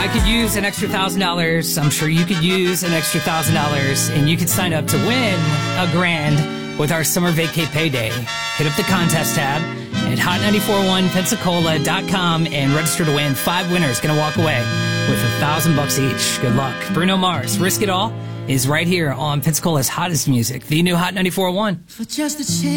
could use an extra $1,000. I'm sure you could use an extra $1,000, and you could sign up to win $1,000 with our summer vacay payday. Hit up the contest tab at hot941pensacola.com and register to win. 5 winners going to walk away with $1,000 each. Good luck. Bruno Mars, Risk It All, is right here on Pensacola's hottest music, the new Hot 94.1. For just a chance.